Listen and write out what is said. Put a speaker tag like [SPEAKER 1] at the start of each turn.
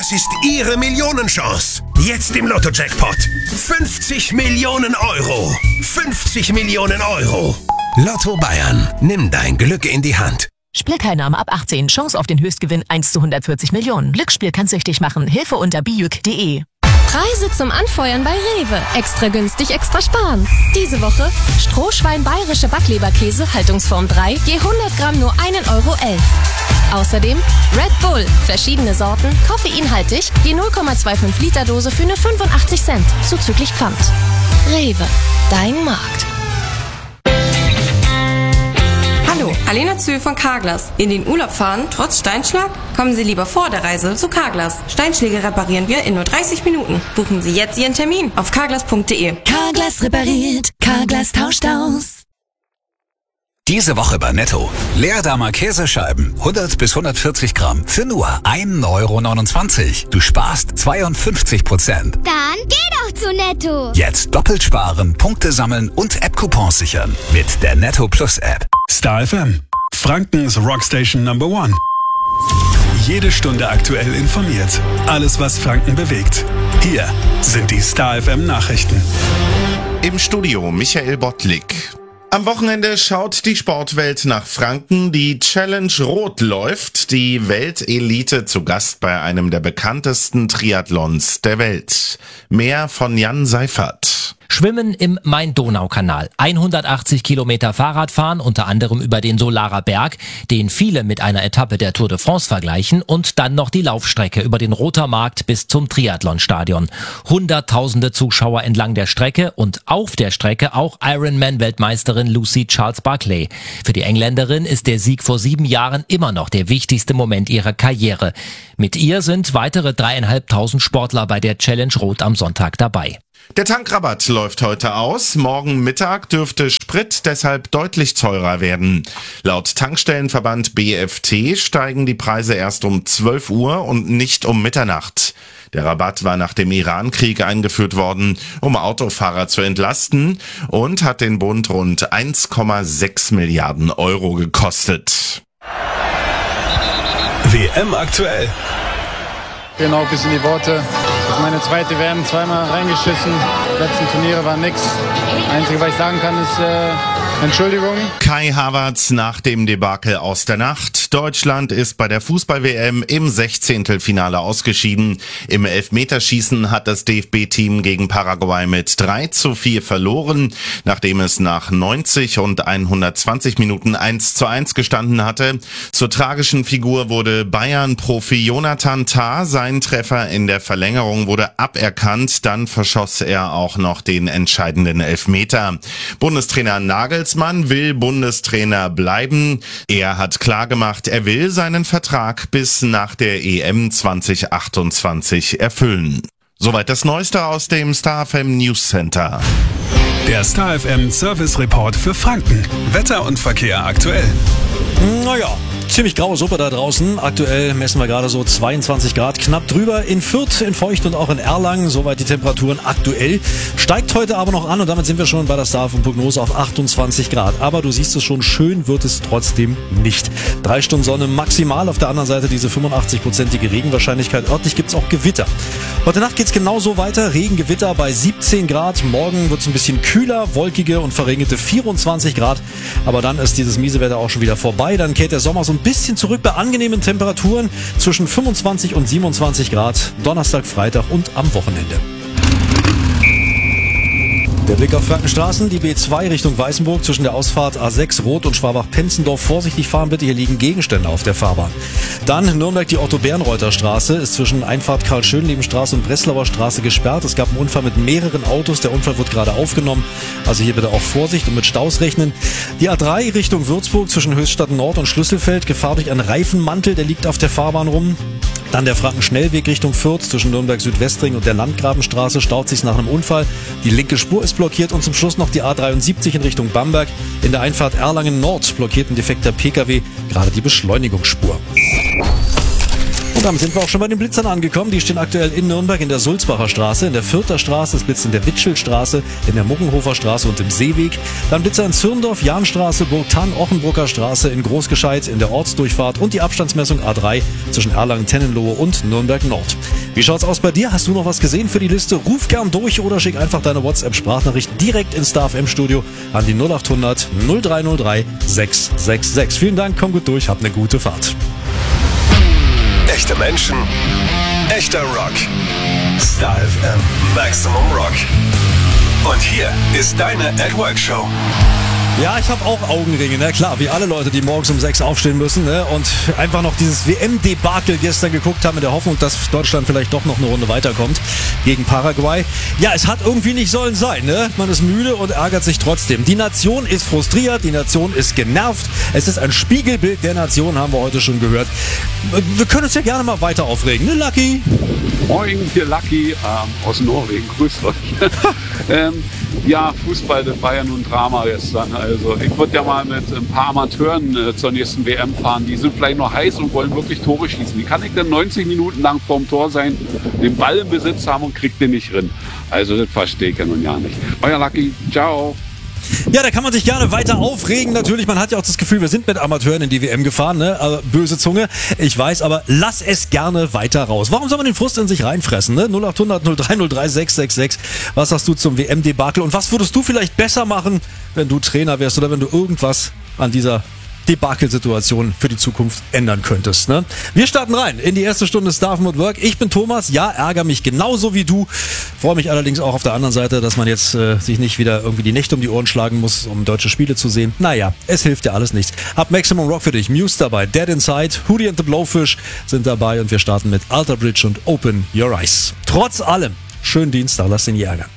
[SPEAKER 1] Das ist Ihre Millionenchance. Jetzt im Lotto-Jackpot. 50 Millionen Euro. 50 Millionen Euro. Lotto Bayern. Nimm dein Glück in die Hand.
[SPEAKER 2] Spielteilnahme ab 18. Chance auf den Höchstgewinn 1 zu 140 Millionen. Glücksspiel kann süchtig machen. Hilfe unter bijuk.de.
[SPEAKER 3] Preise zum Anfeuern bei Rewe. Extra günstig, extra sparen. Diese Woche Strohschwein bayerische Backleberkäse, Haltungsform 3, je 100 Gramm nur 1,11 Euro. Außerdem Red Bull, verschiedene Sorten, koffeinhaltig, je 0,25 Liter Dose für nur 85 Cent, zuzüglich Pfand. Rewe, dein Markt.
[SPEAKER 4] Hallo, Alena Zühl von Carglass. In den Urlaub fahren, trotz Steinschlag? Kommen Sie lieber vor der Reise zu Carglass. Steinschläge reparieren wir in nur 30 Minuten. Buchen Sie jetzt Ihren Termin auf carglass.de.
[SPEAKER 2] Carglass repariert, Carglass tauscht aus.
[SPEAKER 5] Diese Woche bei Netto. Leerdammer Käsescheiben, 100 bis 140 Gramm, für nur 1,29 €. Du sparst 52%.
[SPEAKER 6] Dann geh doch zu Netto.
[SPEAKER 5] Jetzt doppelt sparen, Punkte sammeln und App-Coupons sichern. Mit der Netto Plus App.
[SPEAKER 7] Star FM, Frankens Rockstation Number 1. Jede Stunde aktuell informiert. Alles, was Franken bewegt. Hier sind die Star FM Nachrichten.
[SPEAKER 8] Im Studio Michael Bottlik. Am Wochenende schaut die Sportwelt nach Franken. Die Challenge Rot läuft. Die Weltelite zu Gast bei einem der bekanntesten Triathlons der Welt. Mehr von Jan Seifert.
[SPEAKER 9] Schwimmen im Main-Donau-Kanal, 180 Kilometer Fahrradfahren, unter anderem über den Solarer Berg, den viele mit einer Etappe der Tour de France vergleichen, und dann noch die Laufstrecke über den Roter Markt bis zum Triathlonstadion. Hunderttausende Zuschauer entlang der Strecke und auf der Strecke auch Ironman-Weltmeisterin Lucy Charles-Barclay. Für die Engländerin ist der Sieg vor 7 Jahren immer noch der wichtigste Moment ihrer Karriere. Mit ihr sind weitere 3.500 Sportler bei der Challenge Rot am Sonntag dabei.
[SPEAKER 8] Der Tankrabatt läuft heute aus. Morgen Mittag dürfte Sprit deshalb deutlich teurer werden. Laut Tankstellenverband BFT steigen die Preise erst um 12 Uhr und nicht um Mitternacht. Der Rabatt war nach dem Iran-Krieg eingeführt worden, um Autofahrer zu entlasten, und hat den Bund rund 1,6 Milliarden Euro gekostet.
[SPEAKER 7] WM aktuell.
[SPEAKER 10] Genau, bis in die Worte. Das ist meine zweite WM, zweimal reingeschissen. Die letzten Turniere waren nix. Das Einzige, was ich sagen kann, ist Entschuldigung.
[SPEAKER 8] Kai Havertz nach dem Debakel aus der Nacht. Deutschland ist bei der Fußball-WM im 16. Ausgeschieden. Im Elfmeterschießen hat das DFB-Team gegen Paraguay mit 3:4 verloren, nachdem es nach 90 und 120 Minuten 1:1 gestanden hatte. Zur tragischen Figur wurde Bayern-Profi Jonathan Tah. Sein Treffer in der Verlängerung wurde aberkannt. Dann verschoss er auch noch den entscheidenden Elfmeter. Bundestrainer Nagelsmann will Bundestrainer bleiben. Er hat klargemacht, er will seinen Vertrag bis nach der EM 2028 erfüllen. Soweit das Neueste aus dem Star FM News Center.
[SPEAKER 7] Der Star FM Service Report für Franken. Wetter und Verkehr aktuell.
[SPEAKER 11] Naja, ziemlich graue Suppe da draußen. Aktuell messen wir gerade so 22 Grad, knapp drüber in Fürth, in Feucht und auch in Erlangen. Soweit die Temperaturen aktuell. Steigt heute aber noch an und damit sind wir schon bei der Star FM Prognose auf 28 Grad. Aber du siehst es schon, schön wird es trotzdem nicht. 3 Stunden Sonne maximal, auf der anderen Seite diese 85%ige Regenwahrscheinlichkeit. Örtlich gibt es auch Gewitter. Heute Nacht geht es genauso weiter. Regen, Gewitter bei 17 Grad. Morgen wird es ein bisschen kühler, wolkige und verregnete 24 Grad. Aber dann ist dieses miese Wetter auch schon wieder vorbei. Dann kehrt der Sommer so ein bisschen zurück bei angenehmen Temperaturen zwischen 25 und 27 Grad. Donnerstag, Freitag und am Wochenende. Der Blick auf Frankenstraßen, die B2 Richtung Weißenburg zwischen der Ausfahrt A6 Rot und Schwabach-Penzendorf. Vorsichtig fahren bitte, hier liegen Gegenstände auf der Fahrbahn. Dann Nürnberg, die Otto-Bernreuther Straße ist zwischen Einfahrt Karl-Schönleben-Straße und Breslauer Straße gesperrt. Es gab einen Unfall mit mehreren Autos, der Unfall wird gerade aufgenommen. Also hier bitte auch Vorsicht und mit Staus rechnen. Die A3 Richtung Würzburg zwischen Höchstadt Nord und Schlüsselfeld, Gefahr durch einen Reifenmantel, der liegt auf der Fahrbahn rum. Dann der Frankenschnellweg Richtung Fürth zwischen Nürnberg-Südwestring und der Landgrabenstraße staut sich nach einem Unfall. Die linke Spur ist blockiert und zum Schluss noch die A73 in Richtung Bamberg. In der Einfahrt Erlangen Nord blockiert ein defekter Pkw gerade die Beschleunigungsspur. Und damit sind wir auch schon bei den Blitzern angekommen. Die stehen aktuell in Nürnberg in der Sulzbacher Straße, in der Fürther Straße, es blitzt in der Witschelstraße, in der Muckenhofer Straße und im Seeweg. Dann Blitzer in Zürndorf, Jahnstraße, Burgtann, Ochenbrucker Straße, in Großgescheit, in der Ortsdurchfahrt und die Abstandsmessung A3 zwischen Erlangen-Tennenlohe und Nürnberg Nord. Wie schaut's aus bei dir? Hast du noch was gesehen für die Liste? Ruf gern durch oder schick einfach deine WhatsApp-Sprachnachricht direkt ins Star FM Studio an die 0800 0303 666. Vielen Dank, komm gut durch, hab eine gute Fahrt.
[SPEAKER 1] Echte Menschen, echter Rock. Star FM Maximum Rock. Und hier ist deine @Work-Show.
[SPEAKER 11] Ja, ich habe auch Augenringe, ne? Klar, wie alle Leute, die morgens um 6 aufstehen müssen, ne? Und einfach noch dieses WM-Debakel gestern geguckt haben, in der Hoffnung, dass Deutschland vielleicht doch noch eine Runde weiterkommt gegen Paraguay. Ja, es hat irgendwie nicht sollen sein, ne? Man ist müde und ärgert sich trotzdem. Die Nation ist frustriert, die Nation ist genervt. Es ist ein Spiegelbild der Nation, haben wir heute schon gehört. Wir können uns ja gerne mal weiter aufregen, ne, Lucky?
[SPEAKER 12] Moin, hier Lucky aus Norwegen, grüßt euch. Ja, Fußball, das war ja nun ein Drama gestern. Also ich würde ja mal mit ein paar Amateuren zur nächsten WM fahren. Die sind vielleicht noch heiß und wollen wirklich Tore schießen. Wie kann ich denn 90 Minuten lang vorm Tor sein, den Ball im Besitz haben und krieg den nicht rein? Also das verstehe ich ja nun ja nicht. Euer Lucky, ciao.
[SPEAKER 11] Ja, da kann man sich gerne weiter aufregen. Natürlich, man hat ja auch das Gefühl, wir sind mit Amateuren in die WM gefahren, ne? Also, böse Zunge, ich weiß, aber lass es gerne weiter raus. Warum soll man den Frust in sich reinfressen, ne? 0800 0303 666. Was sagst du zum WM-Debakel und was würdest du vielleicht besser machen, wenn du Trainer wärst oder wenn du irgendwas an dieser Debakelsituation für die Zukunft ändern könntest, ne? Wir starten rein in die erste Stunde Star FM at Work. Ich bin Thomas, ja, ärgere mich genauso wie du. Freue mich allerdings auch auf der anderen Seite, dass man jetzt sich nicht wieder irgendwie die Nächte um die Ohren schlagen muss, um deutsche Spiele zu sehen. Naja, es hilft ja alles nichts. Hab Maximum Rock für dich. Muse dabei, Dead Inside, Hootie and the Blowfish sind dabei und wir starten mit Alter Bridge und Open Your Eyes. Trotz allem, schönen Dienstag, lass den ärgern.